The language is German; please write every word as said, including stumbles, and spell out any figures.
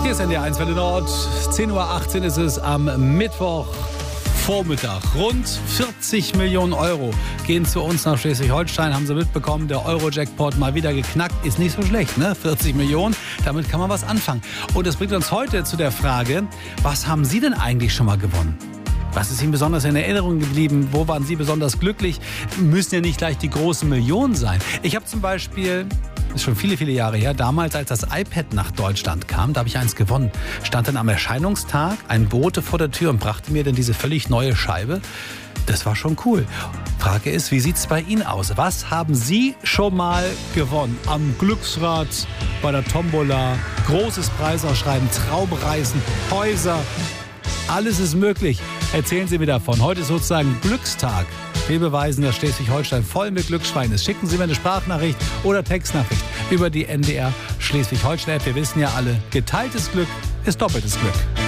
Hier ist N D R eins Welle Nord. zehn Uhr achtzehn ist es am Mittwochvormittag. Rund vierzig Millionen Euro gehen zu uns nach Schleswig-Holstein. Haben Sie mitbekommen, der Euro-Jackpot mal wieder geknackt. Ist nicht so schlecht, ne? vierzig Millionen, damit kann man was anfangen. Und das bringt uns heute zu der Frage, was haben Sie denn eigentlich schon mal gewonnen? Was ist Ihnen besonders in Erinnerung geblieben? Wo waren Sie besonders glücklich? Müssen ja nicht gleich die großen Millionen sein. Ich habe zum Beispiel, das ist schon viele, viele Jahre her, damals, als das iPad nach Deutschland kam, da habe ich eins gewonnen. Stand dann am Erscheinungstag ein Bote vor der Tür und brachte mir dann diese völlig neue Scheibe. Das war schon cool. Frage ist, wie sieht es bei Ihnen aus? Was haben Sie schon mal gewonnen? Am Glücksrad, bei der Tombola, großes Preisausschreiben, Traumreisen, Häuser. Alles ist möglich. Erzählen Sie mir davon. Heute ist sozusagen Glückstag. Wir beweisen, dass Schleswig-Holstein voll mit Glücksschwein ist. Schicken Sie mir eine Sprachnachricht oder Textnachricht über die N D R Schleswig-Holstein-App. Wir wissen ja alle, geteiltes Glück ist doppeltes Glück.